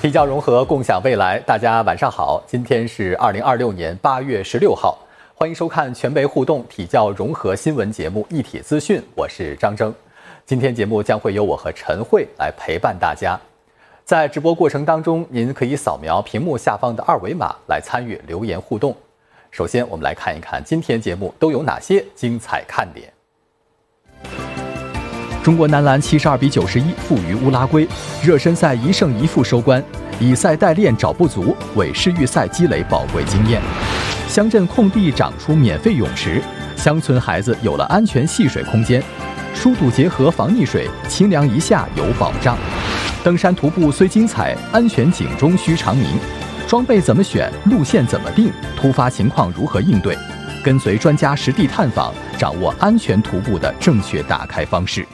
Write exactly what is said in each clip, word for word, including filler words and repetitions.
提交融合，共享未来。大家晚上好，今天是二零二六年八月十六号，欢迎收看全媒互动体教融合新闻节目《一体资讯》，我是张征。今天节目将会由我和陈慧来陪伴大家。在直播过程当中，您可以扫描屏幕下方的二维码来参与留言互动。首先，我们来看一看今天节目都有哪些精彩看点。中国男篮七十二比九十一负于乌拉圭，热身赛一胜一负收官。以赛代练找不足，为世预赛积累宝贵经验。乡镇空地长出免费泳池，乡村孩子有了安全戏水空间。疏堵结合防溺水，清凉一下有保障。登山徒步虽精彩，安全警钟须长鸣。装备怎么选，路线怎么定，突发情况如何应对？跟随专家实地探访，掌握安全徒步的正确打开方式。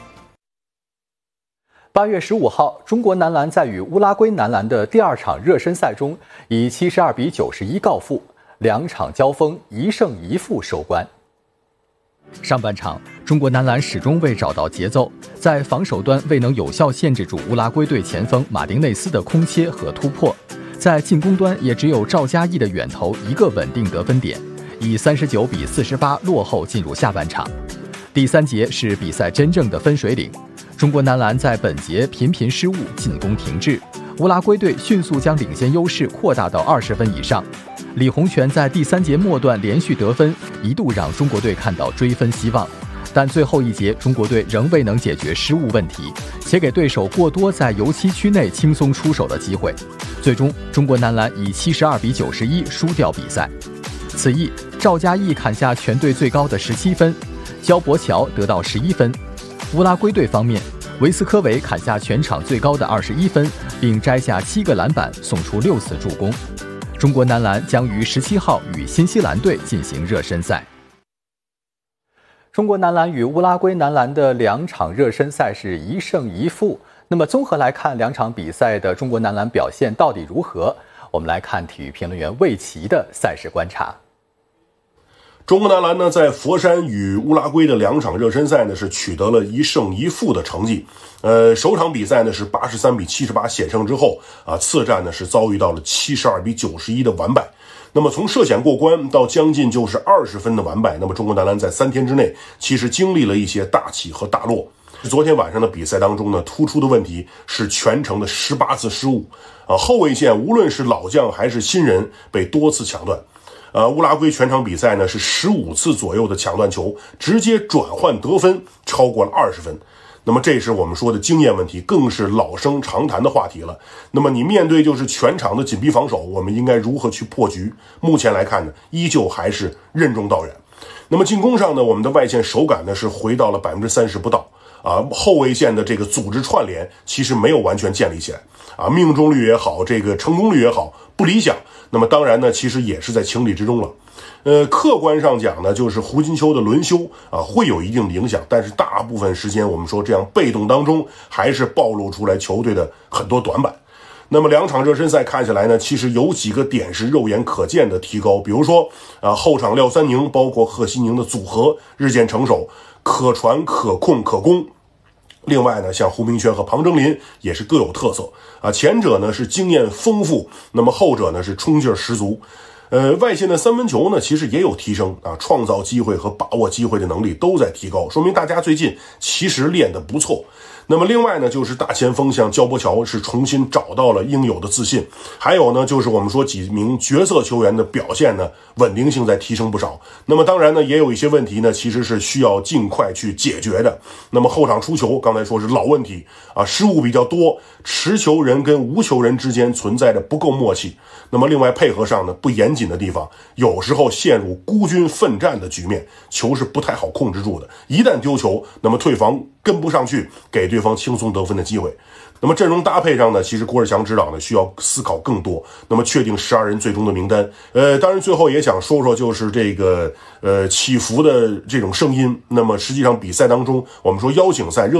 八月十五号，中国男篮在与乌拉圭男篮的第二场热身赛中，以七十二比九十一告负，两场交锋一胜一负收官。上半场，中国男篮始终未找到节奏，在防守端未能有效限制住乌拉圭队前锋马丁内斯的空切和突破，在进攻端也只有赵嘉译的远投一个稳定得分点，以三十九比四十八落后进入下半场。第三节是比赛真正的分水岭。中国男篮在本节频频失误，进攻停滞，乌拉圭队迅速将领先优势扩大到二十分以上。李洪权在第三节末段连续得分，一度让中国队看到追分希望，但最后一节中国队仍未能解决失误问题，且给对手过多在油漆区内轻松出手的机会。最终，中国男篮以七十二比九十一输掉比赛。此役，赵嘉译砍下全队最高的十七分，焦博乔得到十一分。乌拉圭队方面，维斯科维砍下全场最高的二十一分，并摘下七个篮板，送出六次助攻。中国男篮将于十七号与新西兰队进行热身赛。中国男篮与乌拉圭男篮的两场热身赛是一胜一负。那么综合来看，两场比赛的中国男篮表现到底如何？我们来看体育评论员魏琦的赛事观察。 中国男篮呢，在佛山与乌拉圭的两场热身赛呢，是取得了一胜一负的成绩。呃，首场比赛呢是八十三比七十八险胜之后啊，次战呢是遭遇到了七十二比九十一的完败。那么从涉险过关到将近就是二十分的完败，那么中国男篮在三天之内其实经历了一些大起和大落。昨天晚上的比赛当中呢，突出的问题是全程的十八次失误啊，后卫线无论是老将还是新人被多次抢断。呃，乌拉圭全场比赛呢是十五次左右的抢断球，直接转换得分超过了二十分。那么这是我们说的经验问题，更是老生常谈的话题了。那么你面对就是全场的紧逼防守，我们应该如何去破局？目前来看呢，依旧还是任重道远。那么进攻上呢，我们的外线手感呢是回到了百分之三十不到啊，后卫线的这个组织串联其实没有完全建立起来啊，命中率也好，这个成功率也好，不理想。那么当然呢，其实也是在情理之中了。呃，客观上讲呢，就是胡金秋的轮休啊，会有一定的影响，但是大部分时间我们说这样被动当中，还是暴露出来球队的很多短板。那么两场热身赛看下来呢，其实有几个点是肉眼可见的提高，比如说啊，后场廖三宁包括贺西宁的组合日渐成熟，可传可控可攻。另外呢，像胡明轩和庞征林也是各有特色啊，前者呢是经验丰富，那么后者呢是冲劲十足。呃，外线的三分球呢其实也有提升啊，创造机会和把握机会的能力都在提高，说明大家最近其实练得不错。那么另外呢，就是大前锋像焦博乔是重新找到了应有的自信，还有呢，就是我们说几名角色球员的表现呢，稳定性在提升不少。那么当然呢，也有一些问题呢，其实是需要尽快去解决的。那么后场出球，刚才说是老问题啊，失误比较多，持球人跟无球人之间存在着不够默契。那么另外配合上呢，不严谨的地方，有时候陷入孤军奋战的局面，球是不太好控制住的。一旦丢球，那么退防跟不上去，给对方轻松得分的机会。那么阵容搭配上呢，其实郭士强指导呢需要思考更多。那么确定十二人最终的名单，呃，当然最后也想说说就是这个呃起伏的这种声音。那么实际上比赛当中，我们说邀请赛热